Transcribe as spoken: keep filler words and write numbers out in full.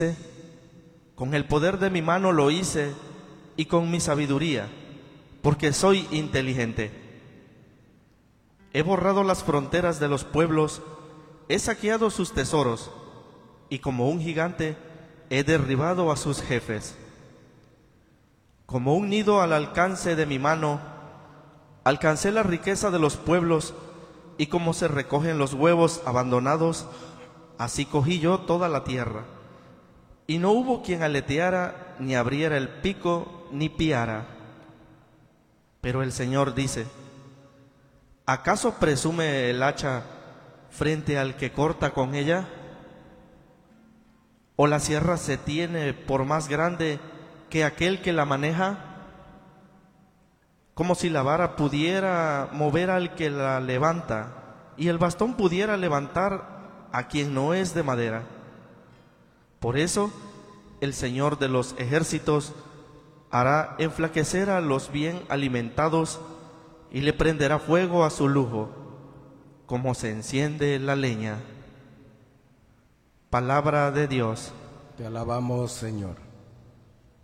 Con el poder de mi mano lo hice y con mi sabiduría, porque soy inteligente. He borrado las fronteras de los pueblos, he saqueado sus tesoros, y como un gigante he derribado a sus jefes. Como un nido al alcance de mi mano, alcancé la riqueza de los pueblos, y como se recogen los huevos abandonados, así cogí yo toda la tierra. Y no hubo quien aleteara, ni abriera el pico, ni piara. Pero el Señor dice: ¿acaso presume el hacha frente al que corta con ella? ¿O la sierra se tiene por más grande que aquel que la maneja? Como si la vara pudiera mover al que la levanta, y el bastón pudiera levantar a quien no es de madera. Por eso el Señor de los ejércitos hará enflaquecer a los bien alimentados y le prenderá fuego a su lujo, como se enciende la leña. Palabra de Dios. Te alabamos, Señor.